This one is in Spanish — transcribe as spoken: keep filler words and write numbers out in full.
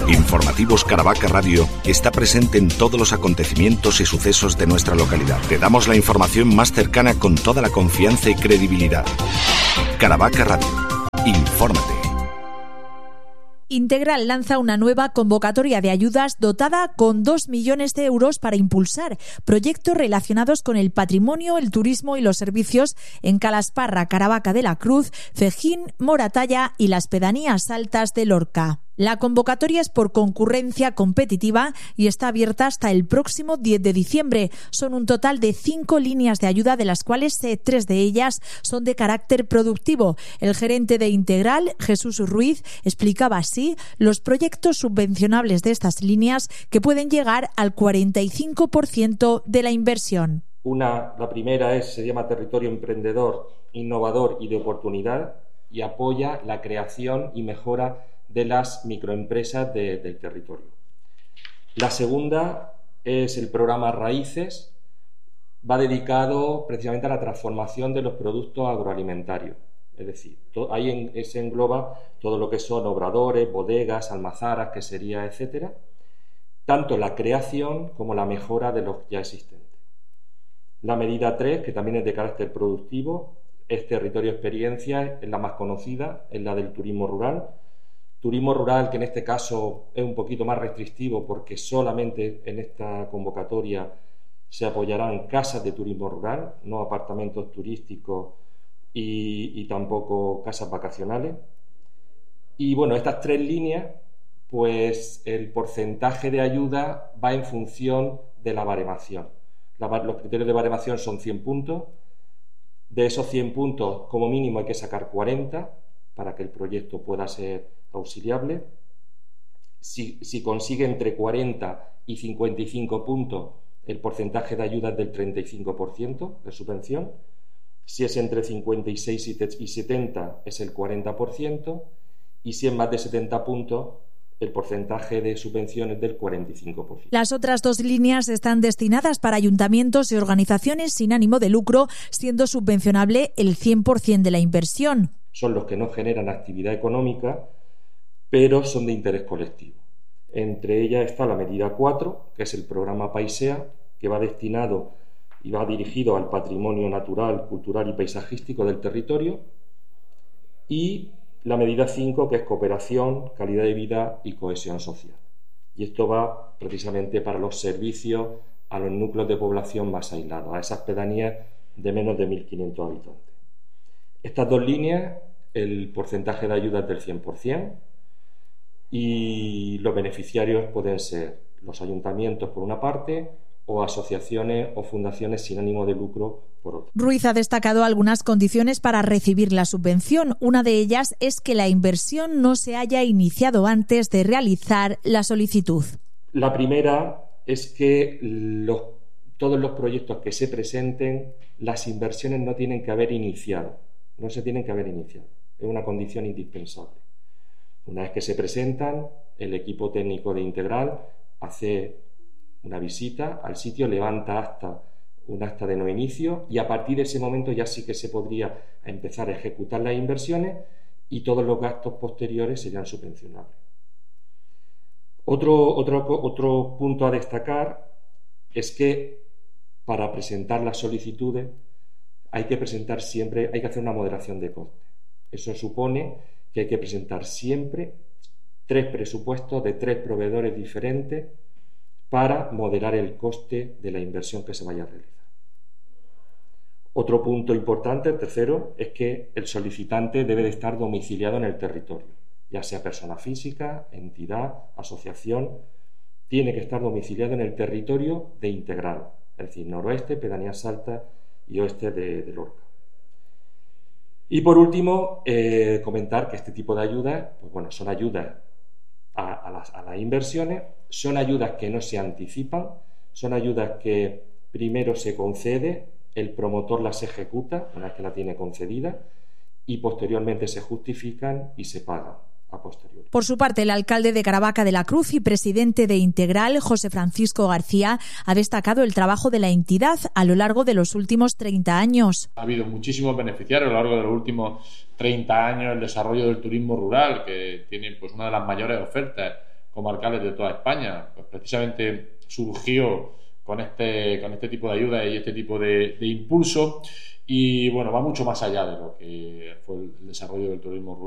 Informativos Caravaca Radio está presente en todos los acontecimientos y sucesos de nuestra localidad. Te damos la información más cercana con toda la confianza y credibilidad. Caravaca Radio. Infórmate. Integral lanza una nueva convocatoria de ayudas dotada con dos millones de euros para impulsar proyectos relacionados con el patrimonio, el turismo y los servicios en Calasparra, Caravaca de la Cruz, Fejín, Moratalla y las pedanías altas de Lorca. La convocatoria es por concurrencia competitiva y está abierta hasta el próximo diez de diciembre. Son un total de cinco líneas de ayuda, de las cuales eh, tres de ellas son de carácter productivo. El gerente de Integral, Jesús Ruiz, explicaba así los proyectos subvencionables de estas líneas, que pueden llegar al cuarenta y cinco por ciento de la inversión. Una, la primera es, se llama Territorio Emprendedor, Innovador y de Oportunidad, y apoya la creación y mejora de las microempresas de, del territorio. La segunda es el programa Raíces, va dedicado precisamente a la transformación de los productos agroalimentarios, es decir, to, ahí en, se engloba todo lo que son obradores, bodegas, almazaras, queserías, etcétera, tanto la creación como la mejora de los ya existentes. La medida tres, que también es de carácter productivo, es Territorio Experiencia, es la más conocida, es la del turismo rural. Turismo rural, que en este caso es un poquito más restrictivo, porque solamente en esta convocatoria se apoyarán casas de turismo rural, no apartamentos turísticos y, y tampoco casas vacacionales. Y bueno, estas tres líneas, pues el porcentaje de ayuda va en función de la baremación. La, los criterios de baremación son cien puntos. De esos cien puntos, como mínimo hay que sacar cuarenta para que el proyecto pueda ser auxiliable. Si, si consigue entre cuarenta y cincuenta y cinco puntos, el porcentaje de ayuda es del treinta y cinco por ciento de subvención. Si es entre cincuenta y seis y setenta, es el cuarenta por ciento. Y si es más de setenta puntos, el porcentaje de subvención es del cuarenta y cinco por ciento. Las otras dos líneas están destinadas para ayuntamientos y organizaciones sin ánimo de lucro, siendo subvencionable el cien por ciento de la inversión. Son los que no generan actividad económica, pero son de interés colectivo. Entre ellas está la medida cuatro, que es el programa Paisea, que va destinado y va dirigido al patrimonio natural, cultural y paisajístico del territorio, y la medida cinco, que es Cooperación, Calidad de Vida y Cohesión Social. Y esto va precisamente para los servicios a los núcleos de población más aislados, a esas pedanías de menos de mil quinientos habitantes. Estas dos líneas, el porcentaje de ayuda es del cien por ciento, y los beneficiarios pueden ser los ayuntamientos por una parte, o asociaciones o fundaciones sin ánimo de lucro por otra. Ruiz ha destacado algunas condiciones para recibir la subvención. Una de ellas es que la inversión no se haya iniciado antes de realizar la solicitud. La primera es que los, todos los proyectos que se presenten, las inversiones no tienen que haber iniciado, no se tienen que haber iniciado. Es una condición indispensable. Una vez que se presentan, el equipo técnico de Integral hace una visita al sitio, levanta acta, un acta de no inicio, y a partir de ese momento ya sí que se podría empezar a ejecutar las inversiones y todos los gastos posteriores serían subvencionables. Otro, otro, otro punto a destacar es que para presentar las solicitudes hay que presentar siempre, hay que hacer una moderación de costes. Eso supone que hay que presentar siempre tres presupuestos de tres proveedores diferentes para moderar el coste de la inversión que se vaya a realizar. Otro punto importante, el tercero, es que el solicitante debe de estar domiciliado en el territorio, ya sea persona física, entidad, asociación, tiene que estar domiciliado en el territorio de Integral, es decir, noroeste, pedanías altas y oeste de, de Lorca. Y por último, eh, comentar que este tipo de ayudas, pues bueno, son ayudas a, a, las, a las inversiones, son ayudas que no se anticipan, son ayudas que primero se concede, el promotor las ejecuta una vez que la tiene concedida y posteriormente se justifican y se pagan a posteriori. Por su parte, el alcalde de Caravaca de la Cruz y presidente de Integral, José Francisco García, ha destacado el trabajo de la entidad a lo largo de los últimos treinta años. Ha habido muchísimos beneficiarios a lo largo de los últimos treinta años el desarrollo del turismo rural, que tiene pues una de las mayores ofertas comarcales de toda España. Pues precisamente surgió con este, con este tipo de ayuda y este tipo de, de impulso, y bueno, va mucho más allá de lo que fue el desarrollo del turismo rural.